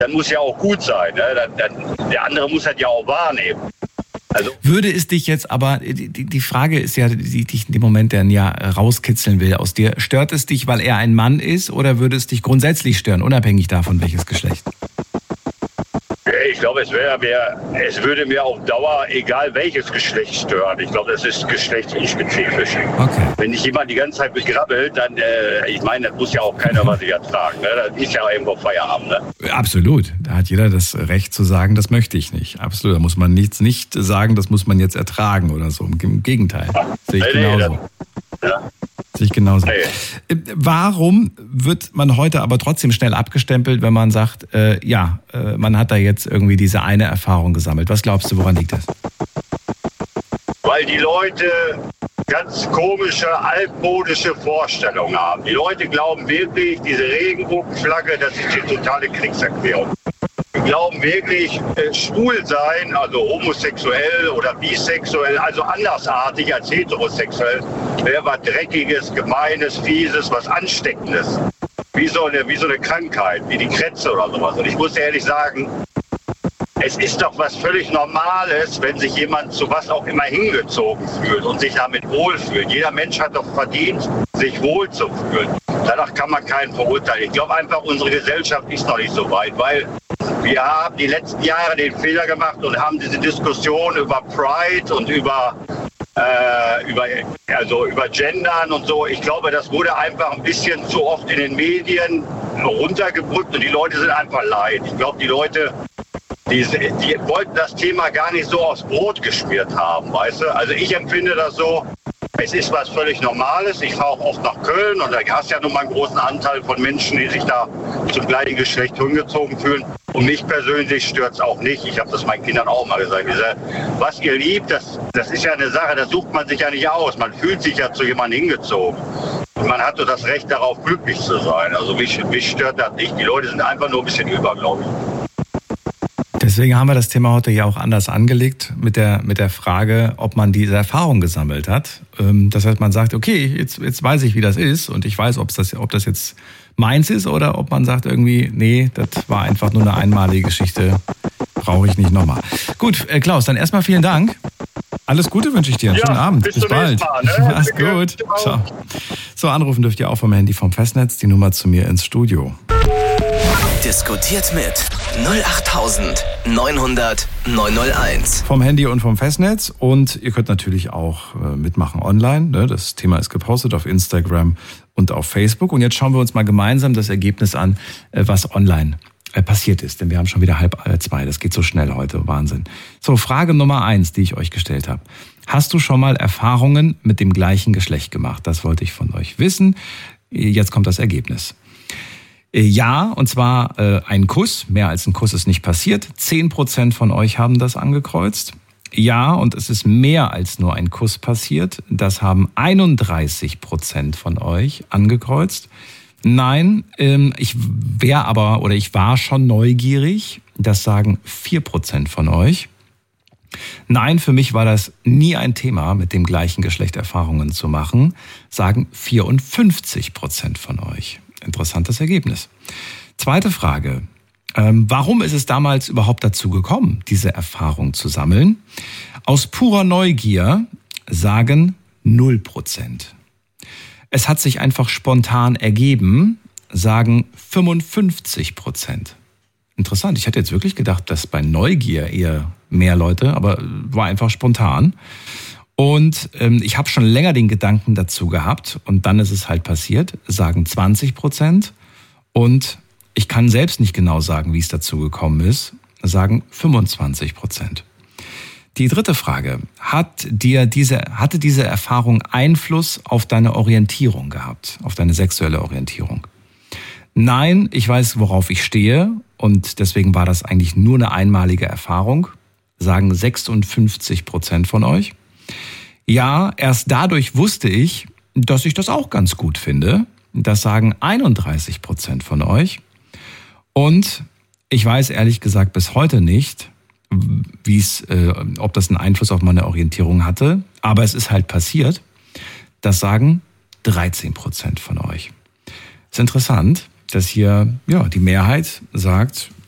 dann muss ja auch gut sein. Ne? Der andere muss das ja auch wahrnehmen. Also, würde es dich jetzt aber, die Frage ist ja, die dich in dem Moment dann ja rauskitzeln will aus dir, stört es dich, weil er ein Mann ist, oder würde es dich grundsätzlich stören, unabhängig davon, welches Geschlecht? ich glaube, es würde mir auf Dauer, egal welches Geschlecht, stören. Ich glaube, das ist geschlechtsunspezifisch. Okay. Wenn dich jemand die ganze Zeit begrabbelt, dann, ich meine, das muss ja auch keiner was sich ertragen. Ne? Das ist ja irgendwo Feierabend. Ne? Absolut. Da hat jeder das Recht zu sagen, das möchte ich nicht. Absolut. Da muss man nicht sagen, das muss man jetzt ertragen oder so. Im Gegenteil. Sehe ich genauso. Sehe ich genauso. Warum wird man heute aber trotzdem schnell abgestempelt, wenn man sagt, man hat da jetzt irgendwie diese eine Erfahrung gesammelt? Was glaubst du, woran liegt das? Weil die Leute ganz komische, altmodische Vorstellungen haben. Die Leute glauben wirklich, diese Regenbogenflagge, das ist die totale Kriegserklärung. Die glauben wirklich, schwul sein, also homosexuell oder bisexuell, also andersartig als heterosexuell, wäre was Dreckiges, Gemeines, Fieses, was Ansteckendes. Wie so eine Krankheit, wie die Krätze oder sowas. Und ich muss ehrlich sagen, es ist doch was völlig Normales, wenn sich jemand zu was auch immer hingezogen fühlt und sich damit wohlfühlt. Jeder Mensch hat doch verdient, sich wohlzufühlen. Danach kann man keinen verurteilen. Ich glaube einfach, unsere Gesellschaft ist noch nicht so weit, weil wir haben die letzten Jahre den Fehler gemacht und haben diese Diskussion über Pride und über Gendern und so. Ich glaube, das wurde einfach ein bisschen zu oft in den Medien runtergebrückt und die Leute sind einfach leid. Ich glaube, die Leute, die wollten das Thema gar nicht so aufs Brot geschmiert haben, weißt du? Also ich empfinde das so, es ist was völlig Normales. Ich fahre auch oft nach Köln und da hast du ja nun mal einen großen Anteil von Menschen, die sich da zum gleichen Geschlecht hingezogen fühlen. Und mich persönlich stört es auch nicht. Ich habe das meinen Kindern auch mal gesagt. Was ihr liebt, das ist ja eine Sache, das sucht man sich ja nicht aus. Man fühlt sich ja zu jemandem hingezogen. Und man hat so das Recht darauf, glücklich zu sein. Also mich stört das nicht. Die Leute sind einfach nur ein bisschen über, glaube ich. Deswegen haben wir das Thema heute ja auch anders angelegt mit der Frage, ob man diese Erfahrung gesammelt hat. Das heißt, man sagt, okay, jetzt weiß ich, wie das ist und ich weiß, ob das jetzt meins ist oder ob man sagt irgendwie, nee, das war einfach nur eine einmalige Geschichte, brauche ich nicht nochmal. Gut, Klaus, dann erstmal vielen Dank. Alles Gute wünsche ich dir. Schönen Abend. Bis bald. Mal, ne? Mach's gut. Ciao. So, anrufen dürft ihr auch vom Handy vom Festnetz, die Nummer zu mir ins Studio. Diskutiert mit 08900 901. Vom Handy und vom Festnetz. Und ihr könnt natürlich auch mitmachen online. Das Thema ist gepostet auf Instagram und auf Facebook. Und jetzt schauen wir uns mal gemeinsam das Ergebnis an, was online passiert ist. Denn wir haben schon wieder 1:30. Das geht so schnell heute. Wahnsinn. So, Frage Nummer 1, die ich euch gestellt habe. Hast du schon mal Erfahrungen mit dem gleichen Geschlecht gemacht? Das wollte ich von euch wissen. Jetzt kommt das Ergebnis. Ja, und zwar ein Kuss. Mehr als ein Kuss ist nicht passiert. 10% von euch haben das angekreuzt. Ja, und es ist mehr als nur ein Kuss passiert. Das haben 31% von euch angekreuzt. Nein, ich war schon neugierig. Das sagen 4% von euch. Nein, für mich war das nie ein Thema, mit dem gleichen Geschlecht Erfahrungen zu machen, sagen 54% von euch. Interessantes Ergebnis. Zweite Frage. Warum ist es damals überhaupt dazu gekommen, diese Erfahrung zu sammeln? Aus purer Neugier sagen 0%. Es hat sich einfach spontan ergeben, sagen 55%. Interessant. Ich hätte jetzt wirklich gedacht, dass bei Neugier eher mehr Leute, aber war einfach spontan. Und ich habe schon länger den Gedanken dazu gehabt und dann ist es halt passiert, sagen 20%. Und ich kann selbst nicht genau sagen, wie es dazu gekommen ist, sagen 25%. Die dritte Frage, hatte diese Erfahrung Einfluss auf deine Orientierung gehabt, auf deine sexuelle Orientierung? Nein, ich weiß, worauf ich stehe und deswegen war das eigentlich nur eine einmalige Erfahrung, sagen 56% von euch. Ja, erst dadurch wusste ich, dass ich das auch ganz gut finde. Das sagen 31% von euch. Und ich weiß ehrlich gesagt bis heute nicht, ob das einen Einfluss auf meine Orientierung hatte. Aber es ist halt passiert. Das sagen 13% von euch. Es ist interessant, dass hier die Mehrheit sagt,